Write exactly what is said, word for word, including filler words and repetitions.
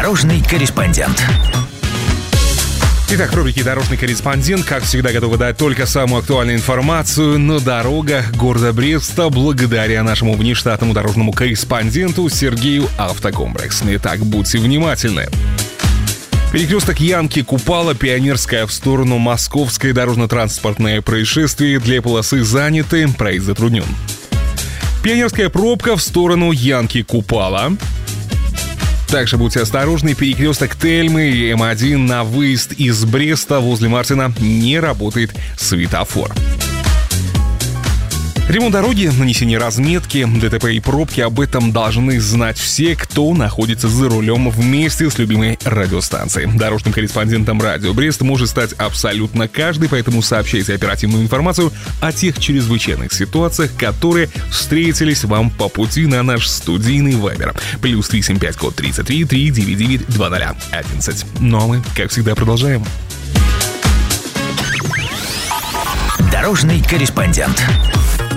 Дорожный корреспондент. Итак, в рубрике «Дорожный корреспондент», как всегда, готовы дать только самую актуальную информацию на дорогах города Бреста благодаря нашему внештатному дорожному корреспонденту Сергею Автокомплекс. Итак, будьте внимательны. Перекресток Янки-Купала, Пионерская в сторону Московской, дорожно-транспортное происшествие, для полосы заняты, проезд затруднен. Пионерская пробка в сторону Янки-Купала. Также будьте осторожны, перекресток Тельмы и эм один на выезд из Бреста возле Мартина не работает светофор. Ремонт дороги, нанесение разметки, ДТП и пробки — об этом должны знать все, кто находится за рулем вместе с любимой радиостанцией. Дорожным корреспондентом радио Брест может стать абсолютно каждый, поэтому сообщайте оперативную информацию о тех чрезвычайных ситуациях, которые встретились вам по пути на наш студийный вайбер. Плюс три семь пять, код тридцать три, три девять девять два ноль одиннадцать. Ну а мы, как всегда, продолжаем. Дорожный корреспондент.